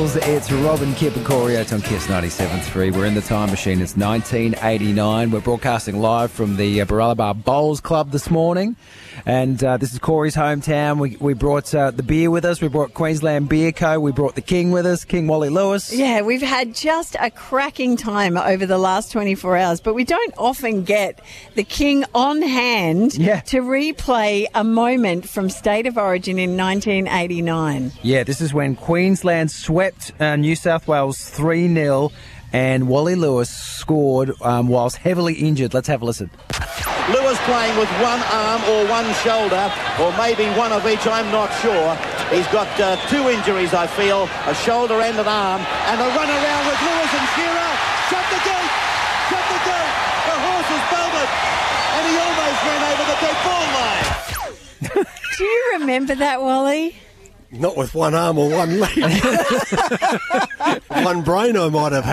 Mills. It's Robin, Kip and Corey Oates on Kiss 97.3. We're in the time machine. It's 1989. We're broadcasting live from the Barralaba Bowls Club this morning. And this is Corey's hometown. We brought the beer with us. We brought Queensland Beer Co. We brought the King with us, King Wally Lewis. Yeah, we've had just a cracking time over the last 24 hours, but we don't often get the King on hand to replay a moment from State of Origin in 1989. Yeah, this is when Queensland swept New South Wales 3-0 and Wally Lewis scored whilst heavily injured. Let's have a listen. Lewis playing with one arm or one shoulder, or maybe one of each, I'm not sure. He's got two injuries, I feel, a shoulder and an arm, and a run around with Lewis and Shearer. Shut the gate! Shut the gate! The horse is bolted, and he almost ran over the dead ball line. Do you remember that, Wally? Not with one arm or one leg. One brain I might have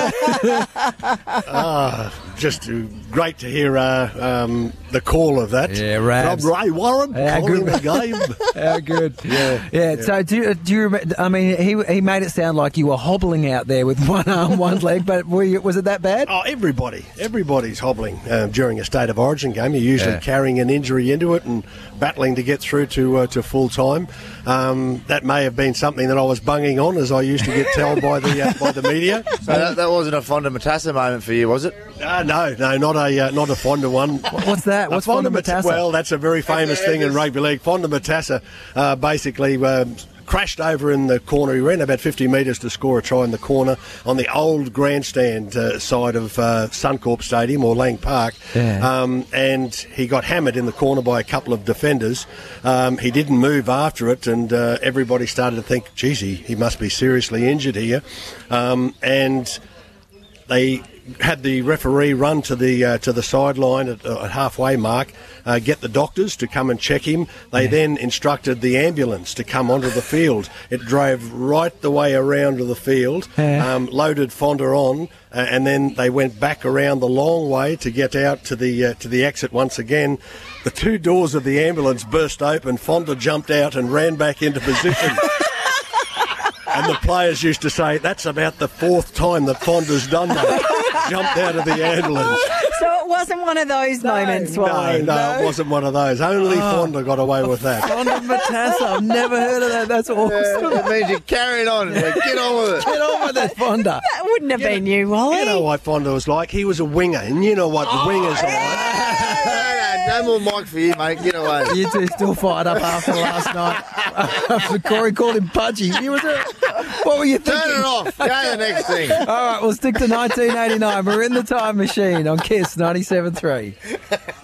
had. Just great to hear the call of that. Yeah, Rabs. Rob Ray Warren calling the game. How good. Yeah. So do you remember, I mean, he made it sound like you were hobbling out there with one arm, one leg, but was it that bad? Oh, everybody's hobbling during a State of Origin game. You're usually carrying an injury into it and battling to get through to full time. That may have been something that I was bunging on, as I used to get told by the media. So that wasn't a Fonda Matassa moment for you, was it? No, not a Fonda one. What's that? What's Fonda Matassa? Well, that's a very famous thing in rugby league. Fonda Matassa basically crashed over in the corner. He ran about 50 metres to score a try in the corner on the old grandstand side of Suncorp Stadium or Lang Park. And he got hammered in the corner by a couple of defenders. He didn't move after it, and everybody started to think, geez, he must be seriously injured here. And they had the referee run to the sideline at halfway mark, get the doctors to come and check him. They then instructed the ambulance to come onto the field. It drove right the way around to the field, loaded Fonda on, and then they went back around the long way to get out to the exit once again. The two doors of the ambulance burst open. Fonda jumped out and ran back into position. And the players used to say, that's about the fourth time that Fonda's done that. Jumped out of the ambulance. So it wasn't one of those moments, Wally? No, it wasn't one of those. Only Fonda got away with that. Fonda Matassa, I've never heard of that. That's awesome. It means you carry it on. Get on with it. Get on with it, Fonda. That wouldn't have been you, Wally. You know what Fonda was like? He was a winger, and you know what wingers are like. No more mic for you, mate. Get away. You two still fired up after last night. After Corey called him pudgy. What were you thinking? Turn it off. Go to the next thing. All right, we'll stick to 1989. We're in the time machine on Kiss 97.3.